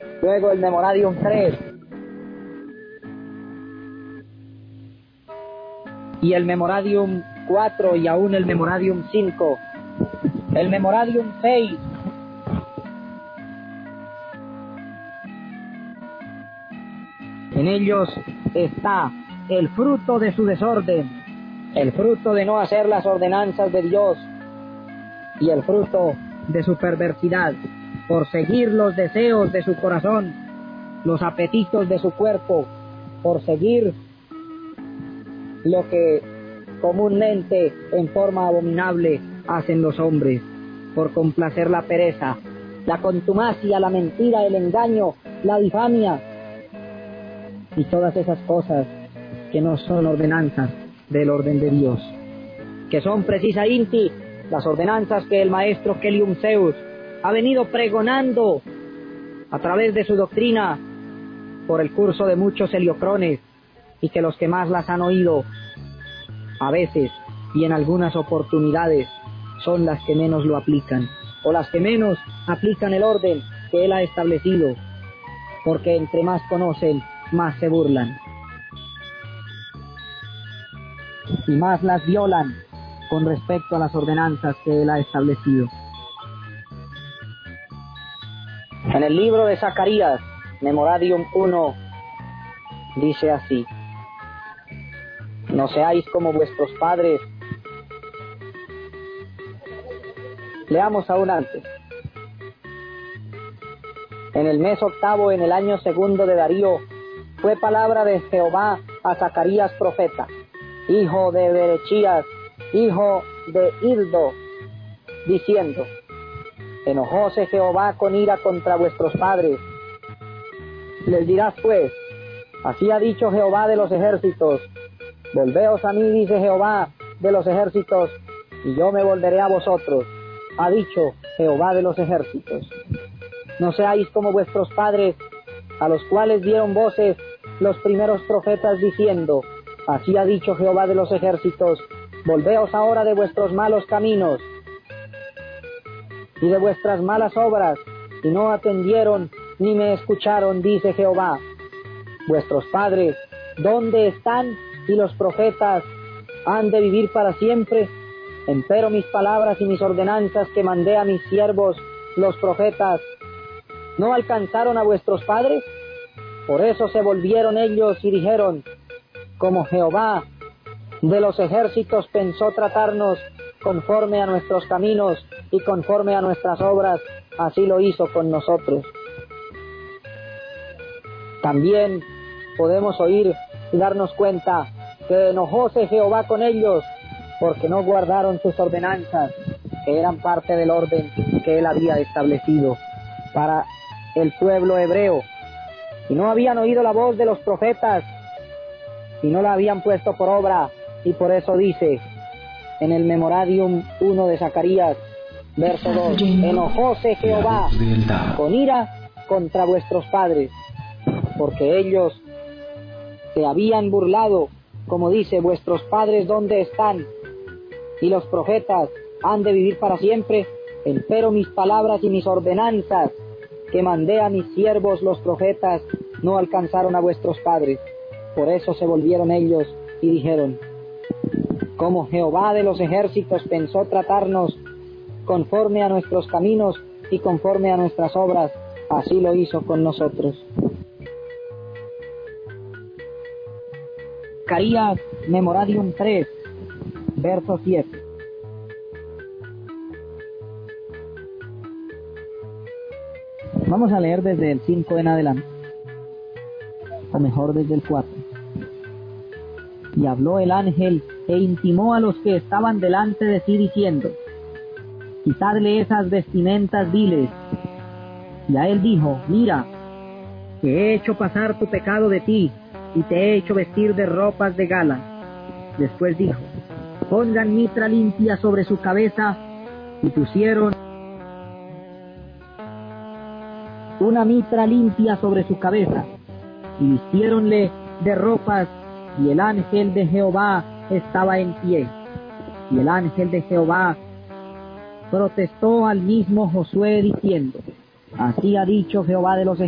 luego el Memoradium 3 y el Memoradium 4 y aún el Memoradium 5, el Memoradium 6, en ellos está el fruto de su desorden, el fruto de no hacer las ordenanzas de Dios y el fruto de su perversidad, por seguir los deseos de su corazón, los apetitos de su cuerpo, por seguir lo que comúnmente en forma abominable hacen los hombres, por complacer la pereza, la contumacia, la mentira, el engaño, la difamia y todas esas cosas que no son ordenanzas del orden de Dios, que son precisamente las ordenanzas que el maestro Kelium Zeus ha venido pregonando a través de su doctrina por el curso de muchos heliocrones, y que los que más las han oído a veces y en algunas oportunidades son las que menos lo aplican, o las que menos aplican el orden que él ha establecido, porque entre más conocen, más se burlan y más las violan con respecto a las ordenanzas que él ha establecido. En el libro de Zacarías, Memoradium 1, dice así: no seáis como vuestros padres. Leamos aún antes. En el mes octavo, en el año segundo de Darío, fue palabra de Jehová a Zacarías profeta, hijo de Berechías, hijo de Iddo, diciendo: enojóse Jehová con ira contra vuestros padres. Les dirás pues: así ha dicho Jehová de los ejércitos, volveos a mí, dice Jehová de los ejércitos, y yo me volveré a vosotros, ha dicho Jehová de los ejércitos. No seáis como vuestros padres, a los cuales dieron voces los primeros profetas, diciendo: así ha dicho Jehová de los ejércitos, volveos ahora de vuestros malos caminos y de vuestras malas obras, y no atendieron ni me escucharon, dice Jehová. Vuestros padres, ¿dónde están? Y los profetas han de vivir para siempre. Empero mis palabras y mis ordenanzas que mandé a mis siervos, los profetas, ¿no alcanzaron a vuestros padres? Por eso se volvieron ellos y dijeron: como Jehová de los ejércitos pensó tratarnos conforme a nuestros caminos y conforme a nuestras obras, así lo hizo con nosotros. También podemos oír y darnos cuenta que enojóse Jehová con ellos porque no guardaron sus ordenanzas, que eran parte del orden que él había establecido para el pueblo hebreo, y no habían oído la voz de los profetas y no la habían puesto por obra, y por eso dice en el Memoradium 1 de Zacarías, verso 2: enojóse Jehová con ira contra vuestros padres, porque ellos se habían burlado, como dice: vuestros padres ¿dónde están? Y los profetas han de vivir para siempre. Empero mis palabras y mis ordenanzas que mandé a mis siervos los profetas no alcanzaron a vuestros padres. Por eso se volvieron ellos y dijeron: como Jehová de los ejércitos pensó tratarnos conforme a nuestros caminos y conforme a nuestras obras, así lo hizo con nosotros. Zacarías, Memoradium 3, verso 7. Vamos a leer desde el 5 en adelante, o mejor desde el 4. Y habló el ángel e intimó a los que estaban delante de sí, diciendo: quitadle esas vestimentas viles. Y a él dijo: mira, que he hecho pasar tu pecado de ti, y te he hecho vestir de ropas de gala. Después dijo: pongan mitra limpia sobre su cabeza, y pusieron una mitra limpia sobre su cabeza, y vistiéronle de ropas, y el ángel de Jehová estaba en pie. Y el ángel de Jehová protestó al mismo Josué diciendo: así ha dicho Jehová de los ejércitos,